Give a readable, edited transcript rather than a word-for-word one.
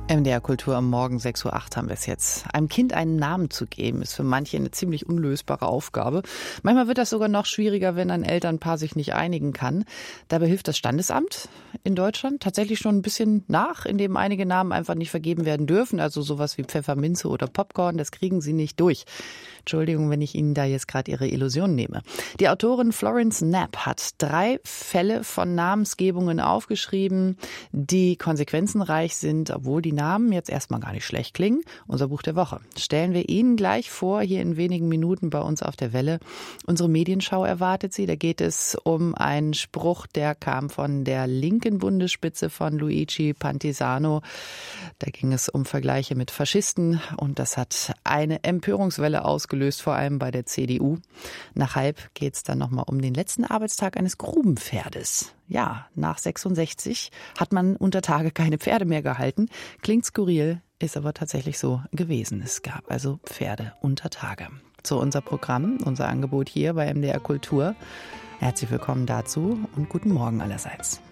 MDR Kultur am Morgen 6:08 Uhr haben wir es jetzt. Einem Kind einen Namen zu geben, ist für manche eine ziemlich unlösbare Aufgabe. Manchmal wird das sogar noch schwieriger, wenn ein Elternpaar sich nicht einigen kann. Dabei hilft das Standesamt in Deutschland tatsächlich schon ein bisschen nach, indem einige Namen einfach nicht vergeben werden dürfen. Also sowas wie Pfefferminze oder Popcorn, das kriegen sie nicht durch. Entschuldigung, wenn ich Ihnen da jetzt gerade Ihre Illusion nehme. Die Autorin Florence Knapp hat 3 Fälle von Namensgebungen aufgeschrieben, die konsequenzenreich sind, obwohl die Namen jetzt erstmal gar nicht schlecht klingen. Unser Buch der Woche stellen wir Ihnen gleich vor, hier in wenigen Minuten bei uns auf der Welle. Unsere Medienschau erwartet Sie. Da geht es um einen Spruch, der kam von der linken Bundesspitze von Luigi Pantisano. Da ging es um Vergleiche mit Faschisten und das hat eine Empörungswelle ausgelöst, vor allem bei der CDU. Nach 6:30 geht es dann nochmal um den letzten Arbeitstag eines Grubenpferdes. Ja, nach 66 hat man unter Tage keine Pferde mehr gehalten. Klingt skurril, ist aber tatsächlich so gewesen. Es gab also Pferde unter Tage. So unser Programm, unser Angebot hier bei MDR Kultur. Herzlich willkommen dazu und guten Morgen allerseits.